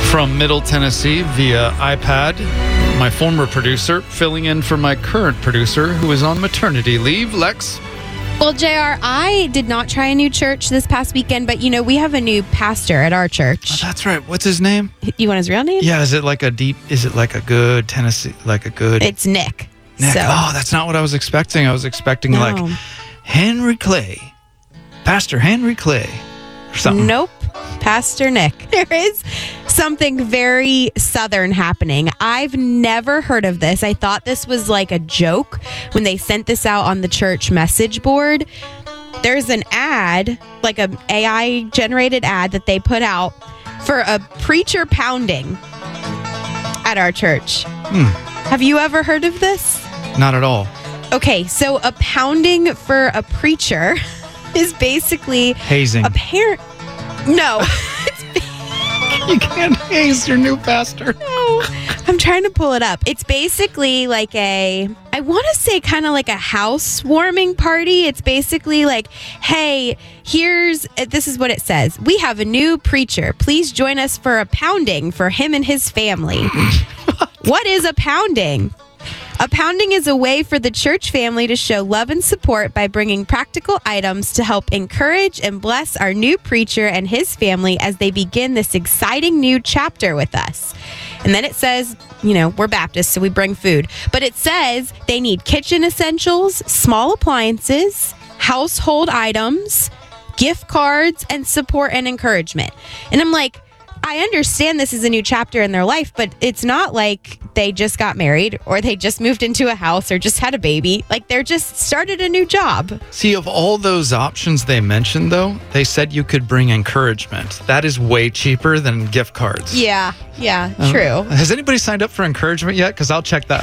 from Middle Tennessee via iPad. My former producer, filling in for my current producer, who is on maternity leave, Lex. Well, JR, I did not try a new church this past weekend, but, we have a new pastor at our church. Oh, that's right. What's his name? You want his real name? Yeah, is it like a good Tennessee, It's Nick. Nick? So. Oh, that's not what I was expecting. I was expecting No. like Henry Clay. Pastor Henry Clay or something. Nope. Pastor Nick. There is something very Southern happening. I've never heard of this. I thought this was like a joke when they sent this out on the church message board. There's an ad, like an AI generated ad that they put out for a preacher pounding at our church. Have you ever heard of this? Not at all. Okay, so a pounding for a preacher is basically Hazing. No. You can't haze your new pastor. No. I'm trying to pull it up. It's basically like I want to say kind of like a housewarming party. It's basically like, hey, this is what it says. We have a new preacher. Please join us for a pounding for him and his family. What is a pounding? A pounding is a way for the church family to show love and support by bringing practical items to help encourage and bless our new preacher and his family as they begin this exciting new chapter with us. And then it says, we're Baptists, so we bring food. But it says they need kitchen essentials, small appliances, household items, gift cards, and support and encouragement. And I'm like, I understand this is a new chapter in their life, but it's not like they just got married or they just moved into a house or just had a baby. Like they're just started a new job. See, of all those options they mentioned, though, they said you could bring encouragement. That is way cheaper than gift cards. Yeah, true. Has anybody signed up for encouragement yet? Because I'll check that.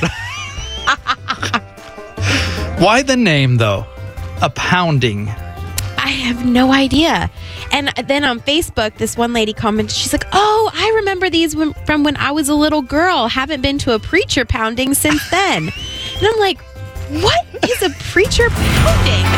Why the name, though? A pounding. I have no idea. And then on Facebook, this one lady commented, she's like, oh, I remember these from when I was a little girl. Haven't been to a preacher pounding since then. And I'm like, what is a preacher pounding?